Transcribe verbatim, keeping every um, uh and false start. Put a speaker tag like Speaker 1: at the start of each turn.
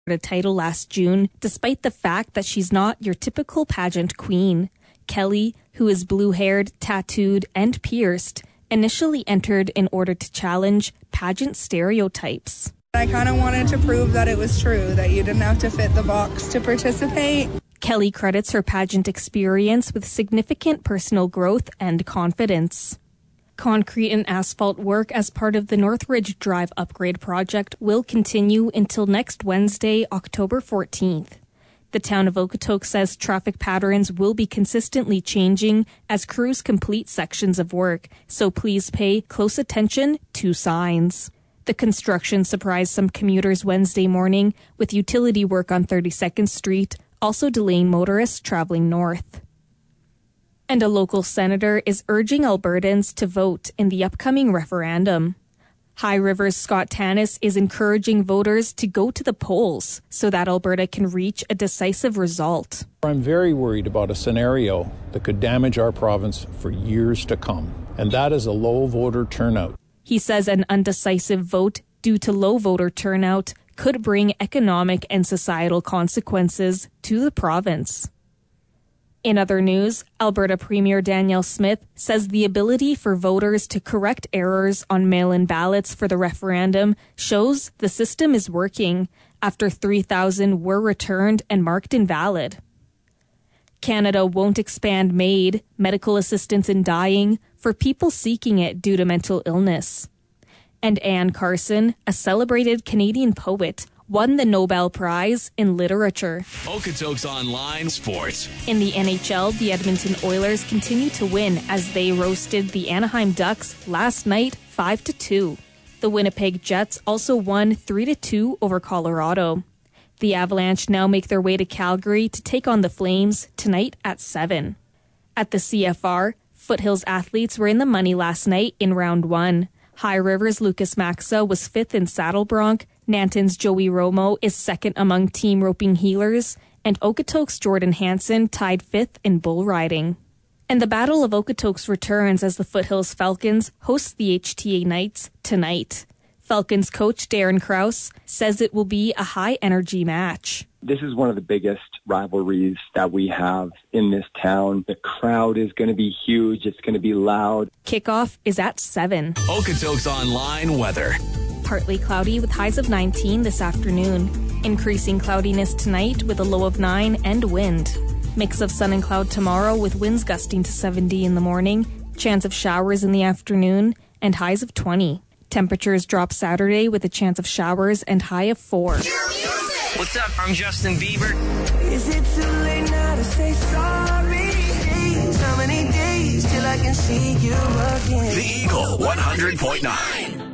Speaker 1: a title last June, despite the fact that she's not your typical pageant queen. Kelly, who is blue-haired, tattooed, and pierced, initially entered in order to challenge pageant stereotypes.
Speaker 2: I kind of wanted to prove that it was true, that you didn't have to fit the box to participate.
Speaker 1: Kelly credits her pageant experience with significant personal growth and confidence. Concrete and asphalt work as part of the Northridge Drive upgrade project will continue until next Wednesday, October fourteenth. The town of Okotoks says traffic patterns will be consistently changing as crews complete sections of work, so please pay close attention to signs. The construction surprised some commuters Wednesday morning with utility work on thirty-second Street, also delaying motorists traveling north. And a local senator is urging Albertans to vote in the upcoming referendum. High River's Scott Tanis is encouraging voters to go to the polls so that Alberta can reach a decisive result.
Speaker 3: I'm very worried about a scenario that could damage our province for years to come, and that is a low voter turnout.
Speaker 1: He says an undecisive vote due to low voter turnout could bring economic and societal consequences to the province. In other news, Alberta Premier Danielle Smith says the ability for voters to correct errors on mail-in ballots for the referendum shows the system is working after three thousand were returned and marked invalid. Canada won't expand MAID, medical assistance in dying, for people seeking it due to mental illness. And Anne Carson, a celebrated Canadian poet, won the Nobel Prize in Literature.
Speaker 4: Okotoks Online Sports.
Speaker 1: In the N H L, the Edmonton Oilers continue to win as they roasted the Anaheim Ducks last night five to two. The Winnipeg Jets also won three to two over Colorado. The Avalanche now make their way to Calgary to take on the Flames tonight at seven. At the C F R, Foothills athletes were in the money last night in round one. High River's Lucas Maxa was fifth in saddle bronc, Nanton's Joey Romo is second among team roping heelers, and Okotoks' Jordan Hansen tied fifth in bull riding. And the Battle of Okotoks returns as the Foothills Falcons host the H T A Knights tonight. Falcons coach Darren Krause says it will be a high-energy match.
Speaker 5: This is one of the biggest rivalries that we have in this town. The crowd is going to be huge. It's going to be loud.
Speaker 1: Kickoff is at seven.
Speaker 4: Okotoks Online weather.
Speaker 1: Partly cloudy with highs of nineteen this afternoon. Increasing cloudiness tonight with a low of nine and wind. Mix of sun and cloud tomorrow with winds gusting to seventy in the morning. Chance of showers in the afternoon and highs of twenty. Temperatures drop Saturday with a chance of showers and high of four.
Speaker 6: What's up? I'm Justin Bieber.
Speaker 7: Is it too late now to say sorry? How many days till I can see you again?
Speaker 4: The Eagle one hundred point nine.